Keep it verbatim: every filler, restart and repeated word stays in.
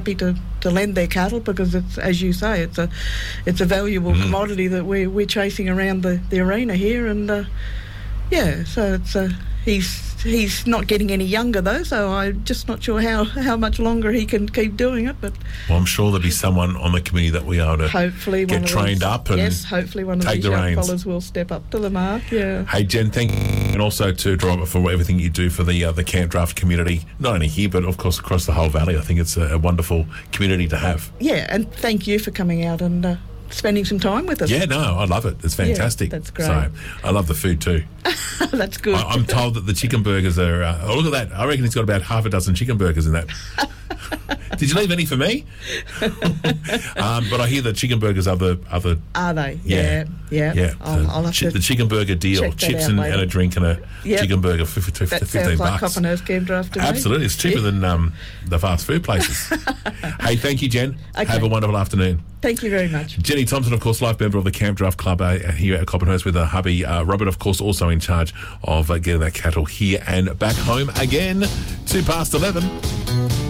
happy to, to lend their cattle because it's, as you say, it's a it's a valuable mm. commodity that we're we're chasing around the, the arena here, and uh, yeah, so it's uh, he's he's not getting any younger though, so I'm just not sure how, how much longer he can keep doing it. But well, I'm sure there'll be someone on the committee that we are to hopefully get one trained these, up and yes, hopefully one of take these the young reins. fellas will step up to the mark. Yeah. Hey Jen, thank you, and also to Robert for everything you do for the uh, the Camp Draft community, not only here but of course across the whole valley. I think it's a, a wonderful community to have. Yeah, and thank you for coming out and uh, spending some time with us. Yeah, no, I love it. It's fantastic. Yeah, that's great. So I love the food too. That's good. I, I'm told that the chicken burgers are. Uh, oh, look at that! I reckon he's got about half a dozen chicken burgers in that. Did you leave any for me? um, but I hear that chicken burgers are the other. Are they? Yeah, yeah. yeah. yeah. I'll, I'll have chi- to the chicken burger deal: chips and, and a drink and a yep. chicken burger for, for, for that fifteen sounds like bucks. Coppenhurst Camp Draft to me. Absolutely, it's cheaper yeah. than um, the fast food places. Hey, thank you, Jen. Okay. Have a wonderful afternoon. Thank you very much. Jenny Thompson, of course, life member of the Camp Draft Club uh, here at Coppenhurst with her hubby. Uh, Robert, of course, also in charge of uh, getting that cattle here and back home again. Two past eleven.